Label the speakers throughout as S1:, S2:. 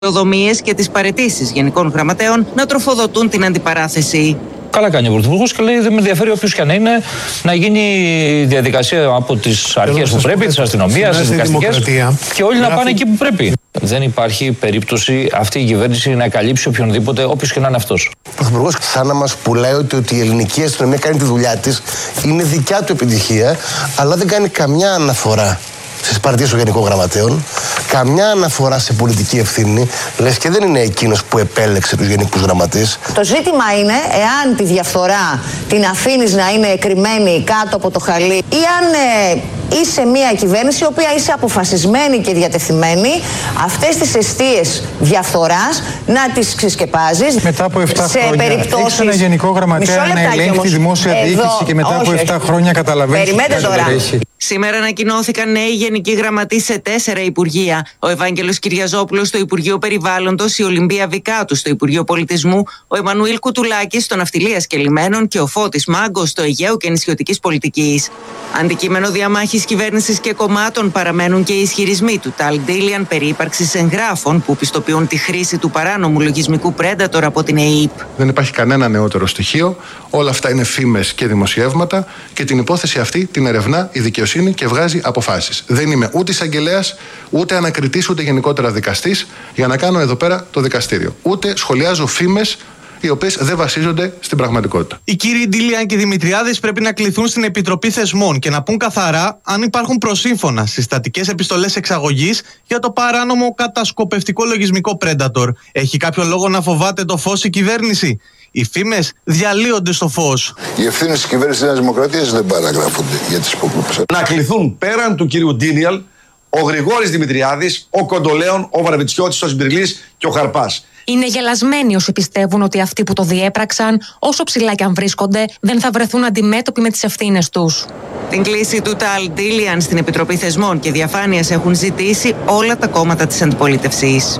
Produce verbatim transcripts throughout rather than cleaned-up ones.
S1: δομίες και τις παραιτήσεις γενικών γραμματέων να τροφοδοτούν την αντιπαράθεση.
S2: Καλά κάνει ο Πρωθυπουργός και λέει: δεν με ενδιαφέρει όποιος και αν είναι, να γίνει η διαδικασία από τις αρχές που πρέπει, της αστυνομίας, της δικαστικές, και όλοι να πάνε εκεί που πρέπει. Δεν υπάρχει περίπτωση αυτή η κυβέρνηση να καλύψει οποιονδήποτε, όποιος και να είναι αυτός.
S3: Ο Πρωθυπουργός σαν να μας πουλάει ότι, ότι η ελληνική αστυνομία κάνει τη δουλειά της, είναι δικιά του επιτυχία, αλλά δεν κάνει καμιά αναφορά στις παρατηρήσεις των Γενικών Γραμματέων, καμιά αναφορά σε πολιτική ευθύνη, λες και δεν είναι εκείνος που επέλεξε τους Γενικούς Γραμματείς.
S4: Το ζήτημα είναι εάν τη διαφθορά την αφήνεις να είναι κρυμμένη κάτω από το χαλί ή αν ε, είσαι μια κυβέρνηση η οποία είσαι αποφασισμένη και διατεθειμένη αυτές τις αιστείες διαφθοράς να τις ξεσκεπάζεις.
S5: Μετά από επτά
S4: σε
S5: χρόνια
S4: περιπτώσεις...
S5: έχεις ένα Γενικό Γραμματέα να ελέγχει τη δημόσια
S4: Εδώ...
S5: διοίκηση και μετά
S4: όχι,
S5: από επτά
S4: όχι.
S5: χρόνια καταλαβαίνεις
S4: Περιμένετε τώρα.
S1: Σήμερα ανακοινώθηκαν νέοι γενικοί γραμματείς σε τέσσερα υπουργεία. Ο Ευάγγελος Κυριαζόπουλος στο Υπουργείο Περιβάλλοντος, η Ολυμπία Βικάτου στο Υπουργείο Πολιτισμού, ο Εμμανουήλ Κουτουλάκης στο Ναυτιλίας και Λιμένων και ο Φώτης Μάγκος στο Αιγαίου και Νησιωτικής Πολιτικής. Αντικείμενο διαμάχης κυβέρνησης και κομμάτων παραμένουν και οι ισχυρισμοί του Ταλ Ντίλιαν περί ύπαρξης εγγράφων που πιστοποιούν τη χρήση του παράνομου λογισμικού Predator από την ΕΕΠ.
S6: Δεν υπάρχει κανένα νεότερο στοιχείο. Όλα αυτά είναι φήμες και δημοσιεύματα και την υπόθεση αυτή την ερευνά η δικαιοσύνη και βγάζει αποφάσεις. Δεν είμαι ούτε εισαγγελέας, ούτε ανακριτής, ούτε γενικότερα δικαστής για να κάνω εδώ πέρα το δικαστήριο. Ούτε σχολιάζω φήμες οι οποίες δεν βασίζονται στην πραγματικότητα.
S7: Οι κύριοι Ντίλιαν και Δημητριάδης πρέπει να κληθούν στην Επιτροπή Θεσμών και να πούν καθαρά αν υπάρχουν προσύμφωνα συστατικές επιστολές εξαγωγής για το παράνομο κατασκοπευτικό λογισμικό Predator. Έχει κάποιο λόγο να φοβάται το φως η κυβέρνηση? Οι φήμες διαλύονται στο φως.
S8: Οι ευθύνες της κυβέρνησης της Νέας Δημοκρατίας δεν παραγράφονται για τις υποκλοπές.
S9: Να κληθούν πέραν του κύριου Ντίλιαν ο Γρηγόρης Δημητριάδης, ο Κοντολέων, ο Βαρβιτσιώτης, ο Σμπυρλής και ο Χαρπάς.
S10: Είναι γελασμένοι όσοι πιστεύουν ότι αυτοί που το διέπραξαν, όσο ψηλά κι αν βρίσκονται, δεν θα βρεθούν αντιμέτωποι με τις ευθύνες τους.
S1: Την κλήση του Ταλ Ντίλιαν στην Επιτροπή Θεσμών και Διαφάνειας έχουν ζητήσει όλα τα κόμματα της αντιπολίτευσης.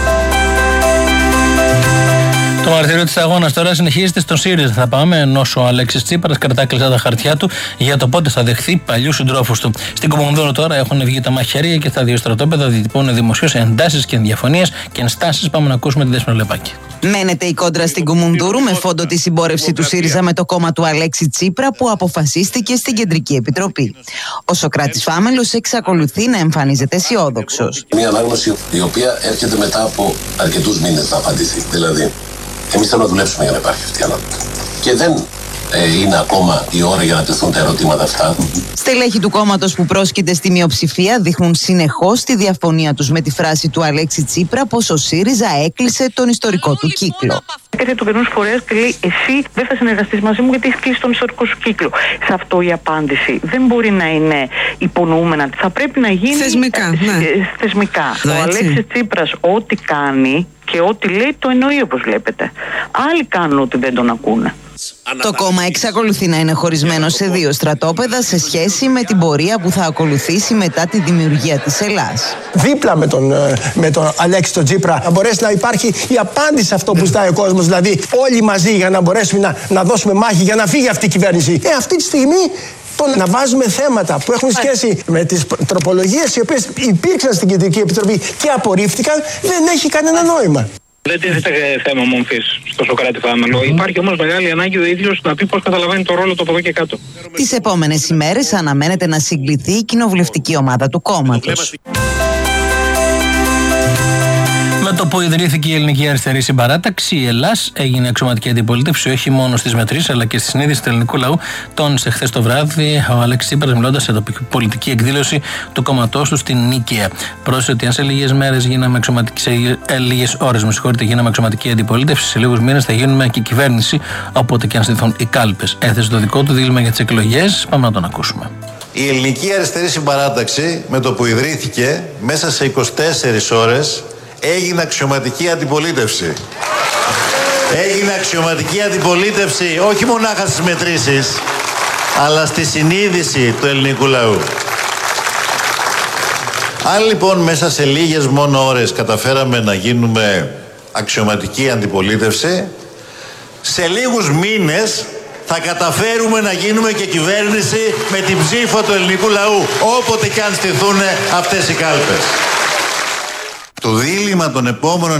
S11: Το μαρτύριο της αγώνας τώρα συνεχίζεται στο ΣΥΡΙΖΑ. Θα πάμε, ενώ ο Αλέξης Τσίπρας κρατά κλειστά τα χαρτιά του για το πότε θα δεχθεί παλιούς συντρόφους του. Στην Κομονδόρο τώρα έχουν βγει τα μαχαίρια και στα δύο στρατόπεδα διατυπώνουν δημοσίως εντάσεις και ενδιαφωνίες και ενστάσεις. Πάμε να ακούσουμε τη Δέσποινα Λεπάκη.
S1: Μένεται η κόντρα στην Κουμουνδούρου με φόντο τη συμπόρευση του ΣΥΡΙΖΑ με το κόμμα του Αλέξη Τσίπρα που αποφασίστηκε στην Κεντρική Επιτροπή. Ο Σωκράτης Φάμελος εξακολουθεί να εμφανίζεται αισιόδοξος.
S12: Μια ανάγνωση η οποία έρχεται μετά από αρκετούς μήνες να απαντηθεί. Δηλαδή, εμείς θέλουμε να δουλέψουμε για να υπάρχει αυτή η ανάπτυξη. Και δεν ε, είναι ακόμα η ώρα για να τεθούν τα ερωτήματα αυτά.
S1: Στελέχη του κόμματος που πρόσκειται στη μειοψηφία δείχνουν συνεχώς τη διαφωνία τους με τη φράση του Αλέξη Τσίπρα πως ο ΣΥΡΙΖΑ έκλεισε τον ιστορικό του κύκλο.
S13: Έρχεται το καινούργιο φορέα και λέει: εσύ δεν θα συνεργαστείς μαζί μου γιατί έχει κλείσει τον ιστορικό σου κύκλο. Σε αυτό η απάντηση δεν μπορεί να είναι υπονοούμενα. Θα πρέπει να γίνει
S14: θεσμικά. Ναι.
S13: θεσμικά.
S14: Ναι,
S13: ο Αλέξης Τσίπρας ό,τι κάνει και ό,τι λέει το εννοεί, όπως βλέπετε. Άλλοι κάνουν ότι δεν τον ακούνε.
S1: Το κόμμα εξακολουθεί να είναι χωρισμένο σε δύο στρατόπεδα σε σχέση με την πορεία που θα ακολουθήσει μετά τη δημιουργία της Ελλάς.
S15: Δίπλα με τον, με τον Αλέξη τον Τσίπρα να μπορέσει να υπάρχει η απάντηση σε αυτό που ζητάει ο κόσμος, δηλαδή όλοι μαζί για να μπορέσουμε να, να δώσουμε μάχη για να φύγει αυτή η κυβέρνηση. Ε, αυτή τη στιγμή το να βάζουμε θέματα που έχουν σχέση με τις τροπολογίες οι οποίες υπήρξαν στην Κεντρική Επιτροπή και απορρίφθηκαν δεν έχει κανένα νόημα.
S16: Δεν τίθεται θέμα μομφής στο Σωκράτη Φάμελο. Mm-hmm. Υπάρχει όμως μεγάλη ανάγκη ο ίδιος να πει πώς καταλαβαίνει το ρόλο του από εδώ και κάτω.
S1: Τις επόμενες ημέρες αναμένεται να συγκληθεί η κοινοβουλευτική ομάδα του κόμματος.
S11: Με το που ιδρύθηκε η Ελληνική Αριστερή Συμπαράταξη, η Ελλάς έγινε αξιωματική αντιπολίτευση όχι μόνο στις μετρήσεις αλλά και στη συνείδηση του ελληνικού λαού. Τόνισε χθες το βράδυ ο Αλέξης Τσίπρας μιλώντας σε τοπική πολιτική εκδήλωση του κόμματός του στην Νίκαια. Πρόσθεσε ότι αν σε λίγες μέρες γίναμε αξιωματική, σε λίγες ώρες με συγχωρείτε, γίναμε αξιωματική αντιπολίτευση, σε λίγους μήνες θα γίνουμε και κυβέρνηση, όποτε και αν στηθούν οι κάλπες. Έθεσε το δικό του δίλημμα για τις εκλογές. Πάμε να τον ακούσουμε.
S17: Η Ελληνική Αριστερή Συμπαράταξη με το που ιδρύθηκε μέσα σε είκοσι τέσσερις ώρες έγινε αξιωματική αντιπολίτευση. Έγινε αξιωματική αντιπολίτευση όχι μονάχα στις μετρήσεις, αλλά στη συνείδηση του ελληνικού λαού. Αν λοιπόν μέσα σε λίγες μόνο ώρες καταφέραμε να γίνουμε αξιωματική αντιπολίτευση, σε λίγους μήνες θα καταφέρουμε να γίνουμε και κυβέρνηση με την ψήφο του ελληνικού λαού, όποτε και αν στηθούν αυτές οι κάλπες.
S8: Το
S17: Το δίλημμα των επόμενων